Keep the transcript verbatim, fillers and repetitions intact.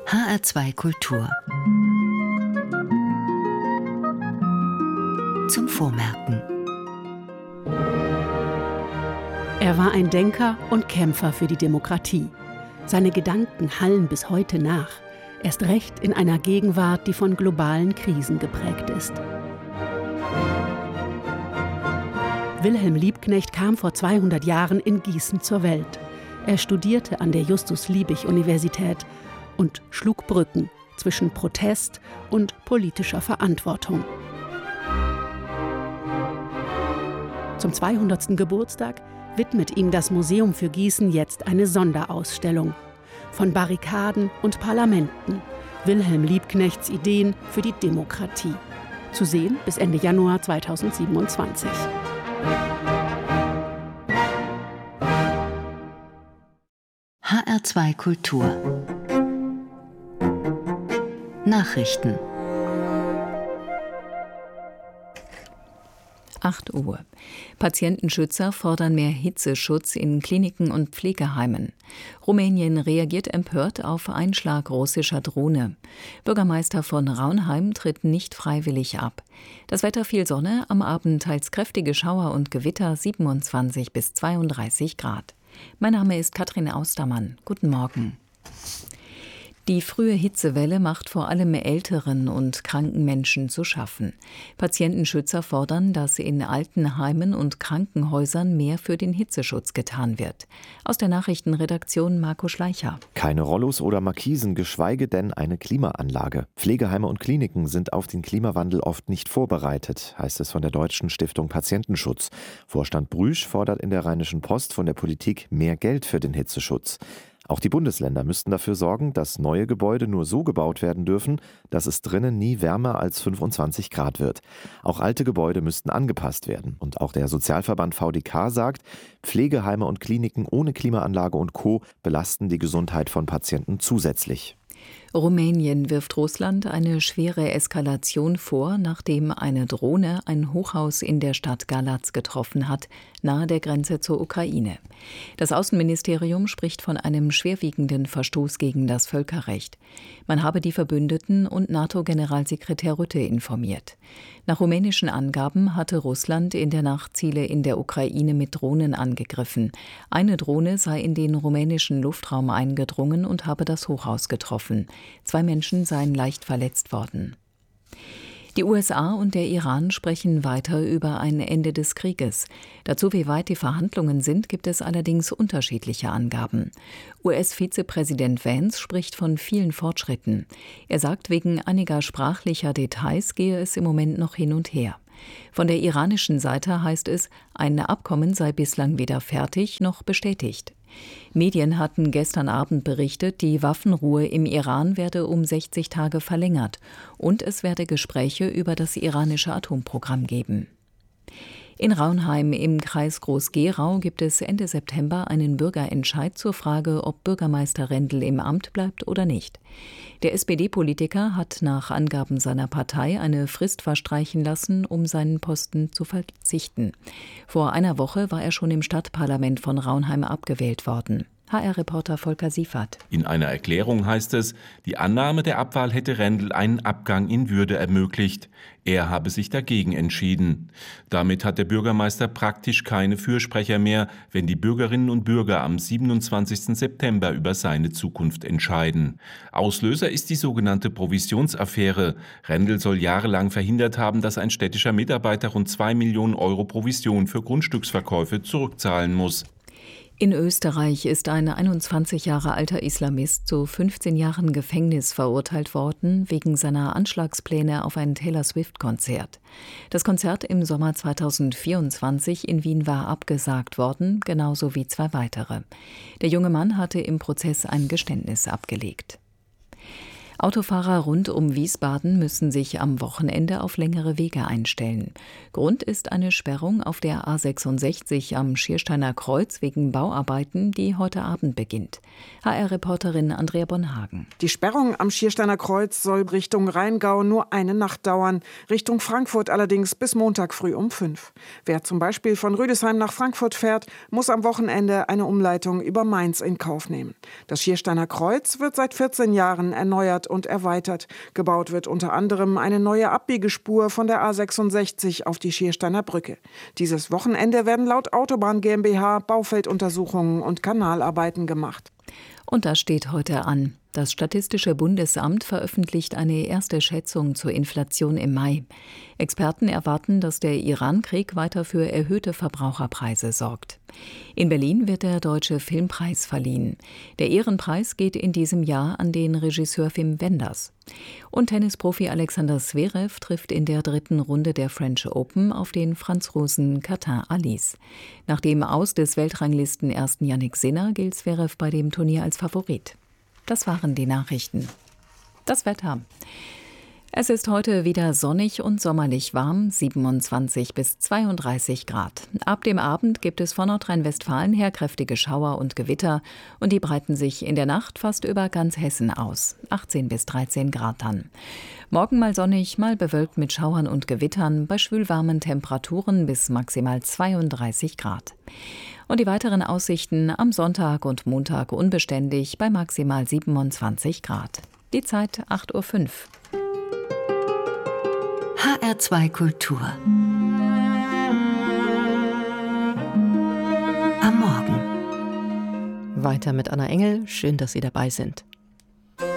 H R zwei Kultur. Zum Vormerken. Er war ein Denker und Kämpfer für die Demokratie. Seine Gedanken hallen bis heute nach, erst recht in einer Gegenwart, die von globalen Krisen geprägt ist. Wilhelm Liebknecht kam vor zweihundert Jahren in Gießen zur Welt. Er studierte an der Justus-Liebig-Universität und schlug Brücken zwischen Protest und politischer Verantwortung. Zum zweihundertsten Geburtstag widmet ihm das Museum für Gießen jetzt eine Sonderausstellung. Von Barrikaden und Parlamenten, Wilhelm Liebknechts Ideen für die Demokratie. Zu sehen bis Ende Januar zweitausendsiebenundzwanzig. H R zwei Kultur. Nachrichten. acht Uhr. Patientenschützer fordern mehr Hitzeschutz in Kliniken und Pflegeheimen. Rumänien reagiert empört auf Einschlag russischer Drohne. Bürgermeister von Raunheim tritt nicht freiwillig ab. Das Wetter: viel Sonne, am Abend teils kräftige Schauer und Gewitter, siebenundzwanzig bis zweiunddreißig Grad. Mein Name ist Katrin Austermann. Guten Morgen. Die frühe Hitzewelle macht vor allem älteren und kranken Menschen zu schaffen. Patientenschützer fordern, dass in Altenheimen und Krankenhäusern mehr für den Hitzeschutz getan wird. Aus der Nachrichtenredaktion Marco Schleicher. Keine Rollos oder Markisen, geschweige denn eine Klimaanlage. Pflegeheime und Kliniken sind auf den Klimawandel oft nicht vorbereitet, heißt es von der Deutschen Stiftung Patientenschutz. Vorstand Brüsch fordert in der Rheinischen Post von der Politik mehr Geld für den Hitzeschutz. Auch die Bundesländer müssten dafür sorgen, dass neue Gebäude nur so gebaut werden dürfen, dass es drinnen nie wärmer als fünfundzwanzig Grad wird. Auch alte Gebäude müssten angepasst werden. Und auch der Sozialverband V D K sagt, Pflegeheime und Kliniken ohne Klimaanlage und Co. belasten die Gesundheit von Patienten zusätzlich. Rumänien wirft Russland eine schwere Eskalation vor, nachdem eine Drohne ein Hochhaus in der Stadt Galatz getroffen hat, nahe der Grenze zur Ukraine. Das Außenministerium spricht von einem schwerwiegenden Verstoß gegen das Völkerrecht. Man habe die Verbündeten und NATO-Generalsekretär Rutte informiert. Nach rumänischen Angaben hatte Russland in der Nacht Ziele in der Ukraine mit Drohnen angegriffen. Eine Drohne sei in den rumänischen Luftraum eingedrungen und habe das Hochhaus getroffen. Zwei Menschen seien leicht verletzt worden. Die U S A und der Iran sprechen weiter über ein Ende des Krieges. Dazu, wie weit die Verhandlungen sind, gibt es allerdings unterschiedliche Angaben. U S-Vizepräsident Vance spricht von vielen Fortschritten. Er sagt, wegen einiger sprachlicher Details gehe es im Moment noch hin und her. Von der iranischen Seite heißt es, ein Abkommen sei bislang weder fertig noch bestätigt. Medien hatten gestern Abend berichtet, die Waffenruhe im Iran werde um sechzig Tage verlängert und es werde Gespräche über das iranische Atomprogramm geben. In Raunheim im Kreis Groß-Gerau gibt es Ende September einen Bürgerentscheid zur Frage, ob Bürgermeister Rendel im Amt bleibt oder nicht. Der S P D-Politiker hat nach Angaben seiner Partei eine Frist verstreichen lassen, um seinen Posten zu verzichten. Vor einer Woche war er schon im Stadtparlament von Raunheim abgewählt worden. H R-Reporter Volker Siefert. In einer Erklärung heißt es, die Annahme der Abwahl hätte Rendel einen Abgang in Würde ermöglicht. Er habe sich dagegen entschieden. Damit hat der Bürgermeister praktisch keine Fürsprecher mehr, wenn die Bürgerinnen und Bürger am siebenundzwanzigsten September über seine Zukunft entscheiden. Auslöser ist die sogenannte Provisionsaffäre. Rendel soll jahrelang verhindert haben, dass ein städtischer Mitarbeiter rund zwei Millionen Euro Provision für Grundstücksverkäufe zurückzahlen muss. In Österreich ist ein einundzwanzig Jahre alter Islamist zu fünfzehn Jahren Gefängnis verurteilt worden, wegen seiner Anschlagspläne auf ein Taylor-Swift-Konzert. Das Konzert im Sommer zweitausendvierundzwanzig in Wien war abgesagt worden, genauso wie zwei weitere. Der junge Mann hatte im Prozess ein Geständnis abgelegt. Autofahrer rund um Wiesbaden müssen sich am Wochenende auf längere Wege einstellen. Grund ist eine Sperrung auf der A sechsundsechzig am Schiersteiner Kreuz wegen Bauarbeiten, die heute Abend beginnt. H R-Reporterin Andrea Bonhagen. Die Sperrung am Schiersteiner Kreuz soll Richtung Rheingau nur eine Nacht dauern, Richtung Frankfurt allerdings bis Montag früh um fünf. Wer zum Beispiel von Rüdesheim nach Frankfurt fährt, muss am Wochenende eine Umleitung über Mainz in Kauf nehmen. Das Schiersteiner Kreuz wird seit vierzehn Jahren erneuert und erweitert. Gebaut wird unter anderem eine neue Abbiegespur von der A sechsundsechzig auf die Schiersteiner Brücke. Dieses Wochenende werden laut Autobahn GmbH Baufelduntersuchungen und Kanalarbeiten gemacht. Und das steht heute an. Das Statistische Bundesamt veröffentlicht eine erste Schätzung zur Inflation im Mai. Experten erwarten, dass der Iran-Krieg weiter für erhöhte Verbraucherpreise sorgt. In Berlin wird der Deutsche Filmpreis verliehen. Der Ehrenpreis geht in diesem Jahr an den Regisseur Wim Wenders. Und Tennisprofi Alexander Zverev trifft in der dritten Runde der French Open auf den Franzosen Quentin Halys. Nach dem Aus des Weltranglisten-Ersten Jannik Sinner gilt Zverev bei dem Turnier als Favorit. Das waren die Nachrichten. Das Wetter. Es ist heute wieder sonnig und sommerlich warm, siebenundzwanzig bis zweiunddreißig Grad. Ab dem Abend gibt es von Nordrhein-Westfalen her kräftige Schauer und Gewitter und die breiten sich in der Nacht fast über ganz Hessen aus, achtzehn bis dreizehn Grad dann. Morgen mal sonnig, mal bewölkt mit Schauern und Gewittern, bei schwülwarmen Temperaturen bis maximal zweiunddreißig Grad. Und die weiteren Aussichten am Sonntag und Montag unbeständig bei maximal siebenundzwanzig Grad. Die Zeit acht Uhr fünf. H R zwei Kultur. Am Morgen. Weiter mit Anna Engel. Schön, dass Sie dabei sind.